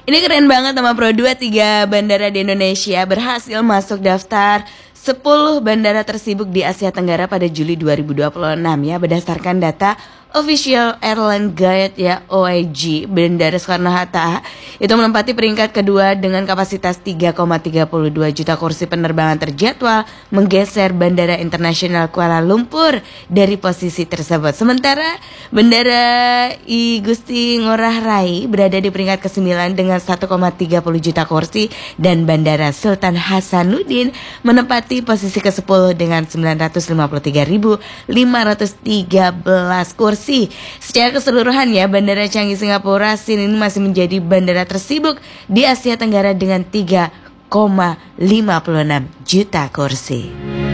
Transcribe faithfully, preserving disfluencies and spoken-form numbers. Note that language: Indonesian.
Ini keren banget sama Pro dua, tiga bandara di Indonesia berhasil masuk daftar sepuluh bandara tersibuk di Asia Tenggara pada Juli dua ribu dua puluh enam ya, berdasarkan data Official Airline Guide ya O I G. Bandara Soekarno-Hatta itu menempati peringkat kedua dengan kapasitas tiga koma tiga dua juta kursi penerbangan terjadwal, menggeser Bandara Internasional Kuala Lumpur dari posisi tersebut. Sementara Bandara I Gusti Ngurah Rai berada di peringkat kesembilan dengan satu koma tiga nol juta kursi, dan Bandara Sultan Hasanuddin menempati posisi kesepuluh dengan sembilan ratus lima puluh tiga ribu lima ratus tiga belas kursi. Secara keseluruhan ya, Bandara Changi Singapura Sin ini masih menjadi bandara tersibuk di Asia Tenggara dengan tiga koma lima enam juta kursi.